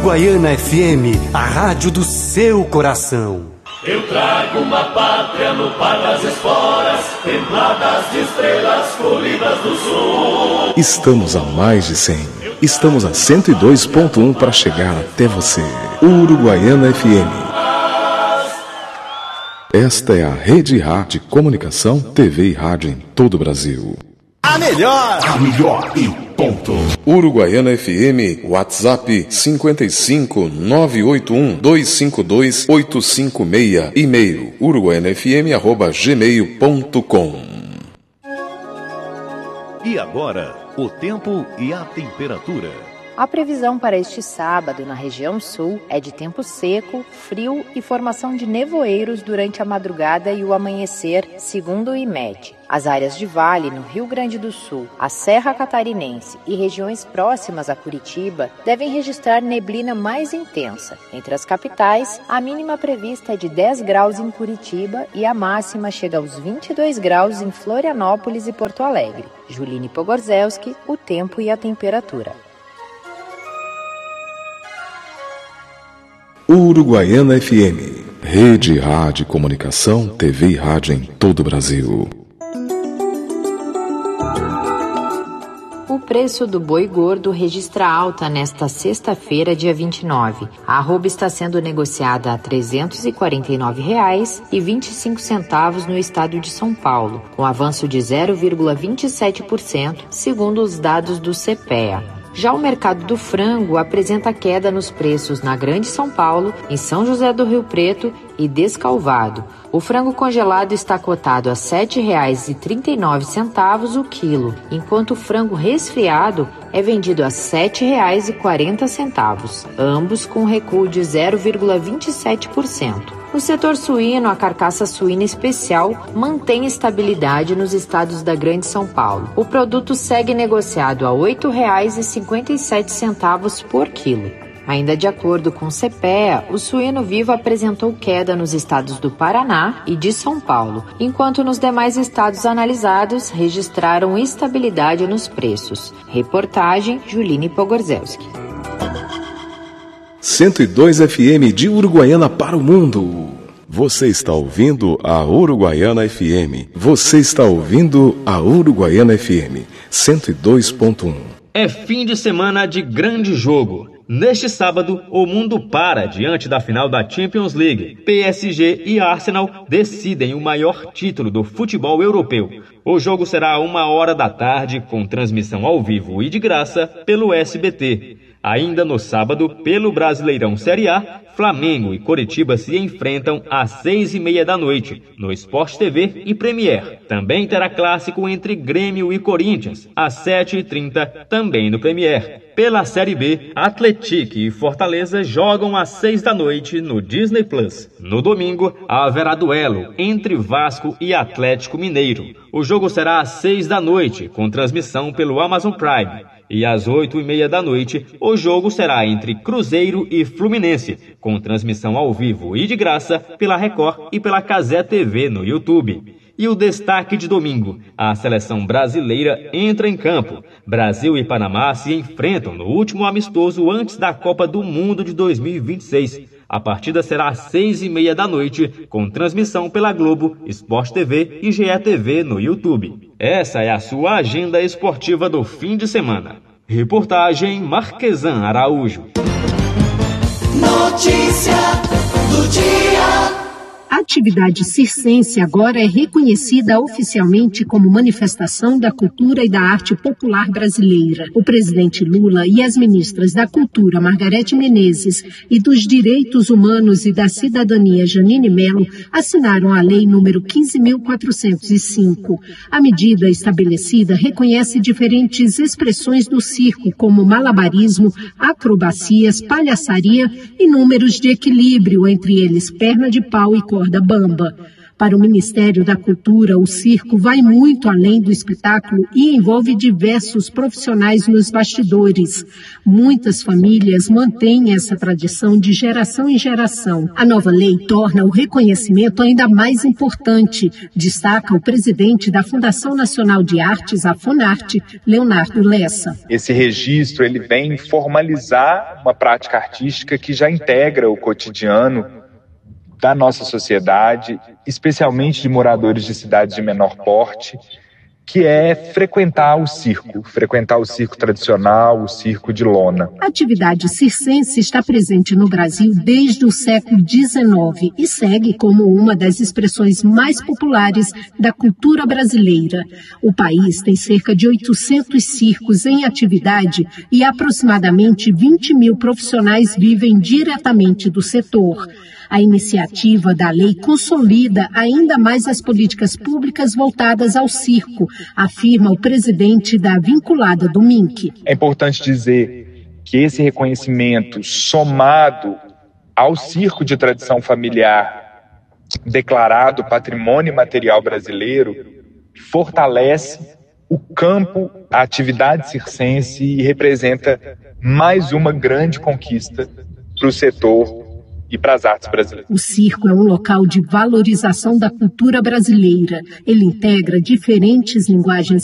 Uruguaiana FM, a rádio do seu coração. Eu trago uma pátria no par das esporas, templadas de estrelas colhidas do sul. Estamos a mais de 100. Estamos a 102.1 para chegar até você. Uruguaiana FM. Esta é a Rede Rá de Comunicação, TV e Rádio em todo o Brasil. A melhor e ponto. Uruguaiana FM, WhatsApp 55 981 252 856, e-mail uruguaianafm@gmail.com. E agora, o tempo e a temperatura. A previsão para este sábado na região sul é de tempo seco, frio e formação de nevoeiros durante a madrugada e o amanhecer, segundo o IMET. As áreas de vale no Rio Grande do Sul, a Serra Catarinense e regiões próximas a Curitiba devem registrar neblina mais intensa. Entre as capitais, a mínima prevista é de 10 graus em Curitiba e a máxima chega aos 22 graus em Florianópolis e Porto Alegre. Juline Pogorzelski, o tempo e a temperatura. Uruguaiana FM, Rede Rádio Comunicação, TV e Rádio em todo o Brasil. O preço do boi gordo registra alta nesta sexta-feira, dia 29. A arroba está sendo negociada a R$ 349,25 no estado de São Paulo, com avanço de 0,27%, segundo os dados do CPEA. Já o mercado do frango apresenta queda nos preços na Grande São Paulo, em São José do Rio Preto e Descalvado. O frango congelado está cotado a R$ 7,39 o quilo, enquanto o frango resfriado é vendido a R$ 7,40, ambos com recuo de 0,27%. No setor suíno, a carcaça suína especial mantém estabilidade nos estados da Grande São Paulo. O produto segue negociado a R$ 8,57 por quilo. Ainda de acordo com o CPEA, o suíno vivo apresentou queda nos estados do Paraná e de São Paulo, enquanto nos demais estados analisados registraram estabilidade nos preços. Reportagem Juline Pogorzelski. 102 FM de Uruguaiana para o mundo. Você está ouvindo a Uruguaiana FM. Você está ouvindo a Uruguaiana FM 102.1. É fim de semana de grande jogo. Neste sábado, o mundo para diante da final da Champions League. PSG e Arsenal decidem o maior título do futebol europeu. O jogo será às 13h, com transmissão ao vivo e de graça pelo SBT. Ainda no sábado, pelo Brasileirão Série A, Flamengo e Coritiba se enfrentam às 18h30 no Sport TV e Premiere. Também terá clássico entre Grêmio e Corinthians, às 7h30, também no Premiere. Pela Série B, Atlético e Fortaleza jogam às 18h no Disney Plus. No domingo, haverá duelo entre Vasco e Atlético Mineiro. O jogo será às 18h, com transmissão pelo Amazon Prime. E às 20h30, o jogo será entre Cruzeiro e Fluminense, com transmissão ao vivo e de graça pela Record e pela Cazé TV no YouTube. E o destaque de domingo, a seleção brasileira entra em campo. Brasil e Panamá se enfrentam no último amistoso antes da Copa do Mundo de 2026. A partida será às 18h30, com transmissão pela Globo, Sport TV e GE TV no YouTube. Essa é a sua agenda esportiva do fim de semana. Reportagem Marquesan Araújo. Notícia do dia. A atividade circense agora é reconhecida oficialmente como manifestação da cultura e da arte popular brasileira. O presidente Lula e as ministras da Cultura, Margarete Menezes, e dos Direitos Humanos e da Cidadania, Janine Mello, assinaram a Lei número 15.405. A medida estabelecida reconhece diferentes expressões do circo, como malabarismo, acrobacias, palhaçaria e números de equilíbrio, entre eles perna de pau e corda bamba. Para o Ministério da Cultura, o circo vai muito além do espetáculo e envolve diversos profissionais nos bastidores. Muitas famílias mantêm essa tradição de geração em geração. A nova lei torna o reconhecimento ainda mais importante, destaca o presidente da Fundação Nacional de Artes, a FUNARTE, Leonardo Lessa. Esse registro ele vem formalizar uma prática artística que já integra o cotidiano da nossa sociedade, especialmente de moradores de cidades de menor porte, que é frequentar o circo tradicional, o circo de lona. A atividade circense está presente no Brasil desde o século XIX e segue como uma das expressões mais populares da cultura brasileira. O país tem cerca de 800 circos em atividade e aproximadamente 20 mil profissionais vivem diretamente do setor. A iniciativa da lei consolida ainda mais as políticas públicas voltadas ao circo, afirma o presidente da vinculada do MINC. É importante dizer que esse reconhecimento, somado ao circo de tradição familiar, declarado patrimônio imaterial brasileiro, fortalece o campo, a atividade circense e representa mais uma grande conquista para o setor e para as artes brasileiras. O circo é um local de valorização da cultura brasileira. Ele integra diferentes linguagens